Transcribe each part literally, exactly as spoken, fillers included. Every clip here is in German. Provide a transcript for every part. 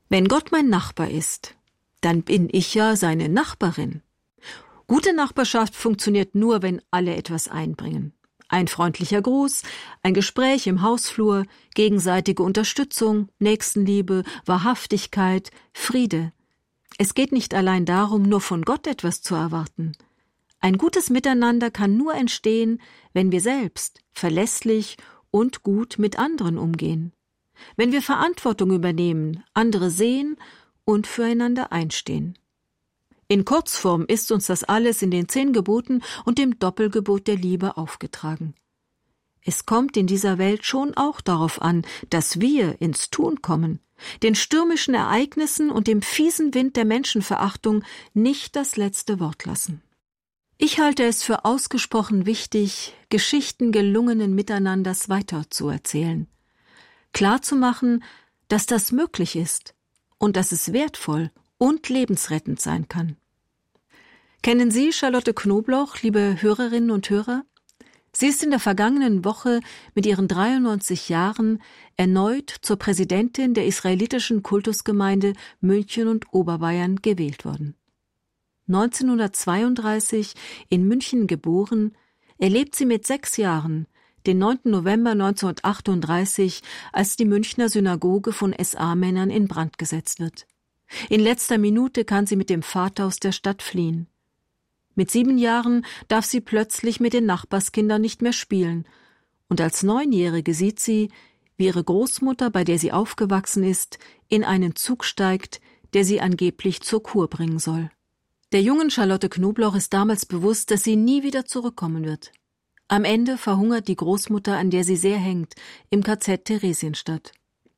Wenn Gott mein Nachbar ist, dann bin ich ja seine Nachbarin. Gute Nachbarschaft funktioniert nur, wenn alle etwas einbringen. Ein freundlicher Gruß, ein Gespräch im Hausflur, gegenseitige Unterstützung, Nächstenliebe, Wahrhaftigkeit, Friede. Es geht nicht allein darum, nur von Gott etwas zu erwarten. Ein gutes Miteinander kann nur entstehen, wenn wir selbst verlässlich und gut mit anderen umgehen. Wenn wir Verantwortung übernehmen, andere sehen und füreinander einstehen. In Kurzform ist uns das alles in den zehn Geboten und dem Doppelgebot der Liebe aufgetragen. Es kommt in dieser Welt schon auch darauf an, dass wir ins Tun kommen, den stürmischen Ereignissen und dem fiesen Wind der Menschenverachtung nicht das letzte Wort lassen. Ich halte es für ausgesprochen wichtig, Geschichten gelungenen Miteinanders weiterzuerzählen. Klarzumachen, dass das möglich ist und dass es wertvoll und lebensrettend sein kann. Kennen Sie Charlotte Knobloch, liebe Hörerinnen und Hörer? Sie ist in der vergangenen Woche mit ihren dreiundneunzig Jahren erneut zur Präsidentin der israelitischen Kultusgemeinde München und Oberbayern gewählt worden. neunzehnhundertzweiunddreißig in München geboren, erlebt sie mit sechs Jahren den neunten November neunzehnhundertachtunddreißig, als die Münchner Synagoge von S A-Männern in Brand gesetzt wird. In letzter Minute kann sie mit dem Vater aus der Stadt fliehen. Mit sieben Jahren darf sie plötzlich mit den Nachbarskindern nicht mehr spielen, und als Neunjährige sieht sie, wie ihre Großmutter, bei der sie aufgewachsen ist, in einen Zug steigt, der sie angeblich zur Kur bringen soll. Der jungen Charlotte Knobloch ist damals bewusst, dass sie nie wieder zurückkommen wird. Am Ende verhungert die Großmutter, an der sie sehr hängt, im K Z Theresienstadt.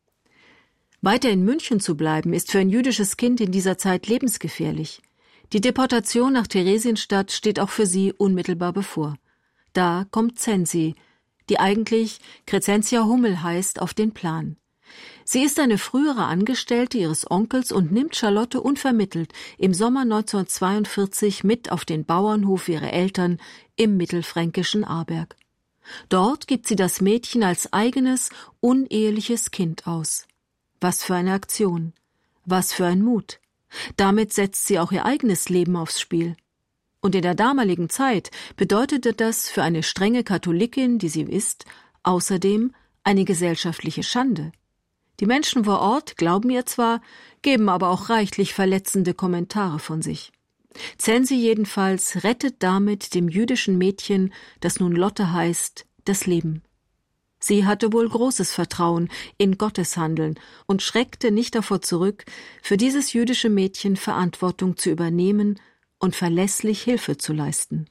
Weiter in München zu bleiben, ist für ein jüdisches Kind in dieser Zeit lebensgefährlich. Die Deportation nach Theresienstadt steht auch für sie unmittelbar bevor. Da kommt Zensi, die eigentlich Crescentia Hummel heißt, auf den Plan. Sie ist eine frühere Angestellte ihres Onkels und nimmt Charlotte unvermittelt im Sommer neunzehnhundertzweiundvierzig mit auf den Bauernhof ihrer Eltern im mittelfränkischen Aarberg. Dort gibt sie das Mädchen als eigenes, uneheliches Kind aus. Was für eine Aktion, was für ein Mut. Damit setzt sie auch ihr eigenes Leben aufs Spiel. Und in der damaligen Zeit bedeutete das für eine strenge Katholikin, die sie ist, außerdem eine gesellschaftliche Schande. Die Menschen vor Ort glauben ihr zwar, geben aber auch reichlich verletzende Kommentare von sich. Zensi jedenfalls rettet damit dem jüdischen Mädchen, das nun Lotte heißt, das Leben. Sie hatte wohl großes Vertrauen in Gottes Handeln und schreckte nicht davor zurück, für dieses jüdische Mädchen Verantwortung zu übernehmen und verlässlich Hilfe zu leisten.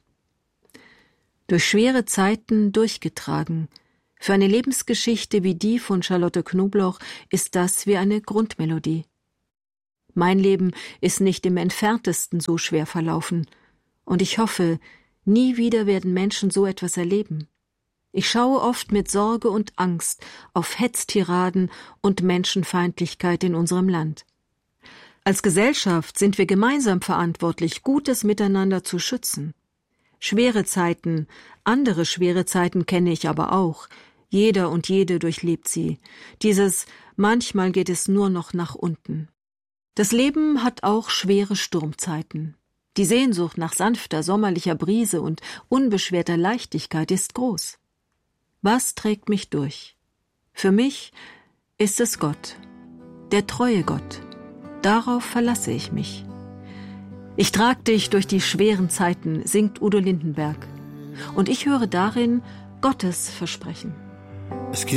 Durch schwere Zeiten durchgetragen, für eine Lebensgeschichte wie die von Charlotte Knobloch ist das wie eine Grundmelodie. Mein Leben ist nicht im Entferntesten so schwer verlaufen, und ich hoffe, nie wieder werden Menschen so etwas erleben. Ich schaue oft mit Sorge und Angst auf Hetztiraden und Menschenfeindlichkeit in unserem Land. Als Gesellschaft sind wir gemeinsam verantwortlich, gutes Miteinander zu schützen. Schwere Zeiten, andere schwere Zeiten kenne ich aber auch. Jeder und jede durchlebt sie. Dieses manchmal geht es nur noch nach unten. Das Leben hat auch schwere Sturmzeiten. Die Sehnsucht nach sanfter, sommerlicher Brise und unbeschwerter Leichtigkeit ist groß. Was trägt mich durch? Für mich ist es Gott, der treue Gott. Darauf verlasse ich mich. Ich trag dich durch die schweren Zeiten, singt Udo Lindenberg. Und ich höre darin Gottes Versprechen.